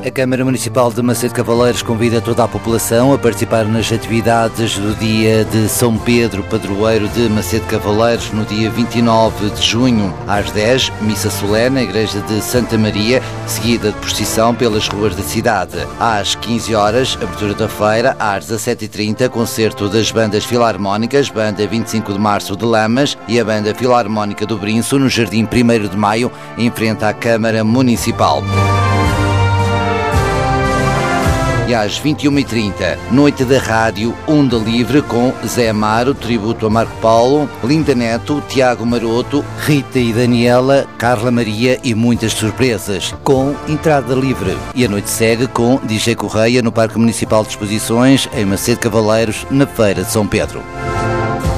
A Câmara Municipal de Macedo Cavaleiros convida toda a população a participar nas atividades do dia de São Pedro, padroeiro de Macedo Cavaleiros, no dia 29 de junho. Às 10, missa solene na Igreja de Santa Maria, seguida de procissão pelas ruas da cidade. Às 15 horas, abertura da feira. Às 17h30, concerto das bandas filarmónicas, Banda 25 de Março de Lamas e a Banda Filarmónica do Brinço, no Jardim 1º de Maio, em frente à Câmara Municipal. E às 21h30, Noite da Rádio Onda Livre com Zé Amaro, tributo a Marco Paulo, Linda Neto, Tiago Maroto, Rita e Daniela, Carla Maria e muitas surpresas, com entrada livre. E a noite segue com DJ Correia no Parque Municipal de Exposições, em Macedo Cavaleiros, na Feira de São Pedro.